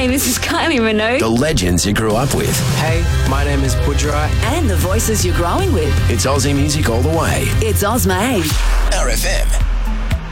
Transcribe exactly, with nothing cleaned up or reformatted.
Hi, this is Kylie Minogue. The legends you grew up with. Hey, my name is Pujara. And the voices you're growing with. It's Aussie music all the way. It's Ozmade. R F M.